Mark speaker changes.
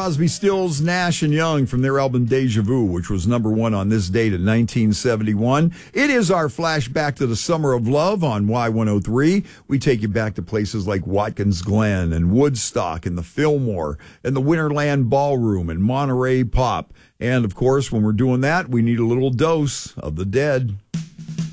Speaker 1: Crosby, Stills, Nash & Young from their album Deja Vu, which was number one on this date in 1971. It is our flashback to the Summer of Love on Y103. We take you back to places like Watkins Glen and Woodstock and the Fillmore and the Winterland Ballroom and Monterey Pop. And, of course, when we're doing that, we need a little dose of the Dead.